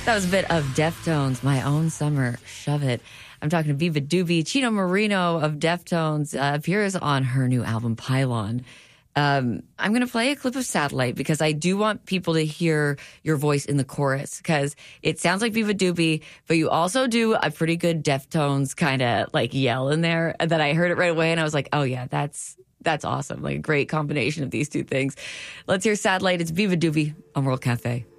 That was a bit of Deftones, My Own Summer, Shove It. I'm talking to Viva Doobie. Chino Marino of Deftones appears on her new album, Pylon. I'm going to play a clip of Satellite because I do want people to hear your voice in the chorus because it sounds like Viva Doobie, but you also do a pretty good Deftones kind of like yell in there that I heard it right away and I was like, oh yeah, that's awesome. Like a great combination of these two things. Let's hear Satellite. It's Viva Doobie on World Cafe.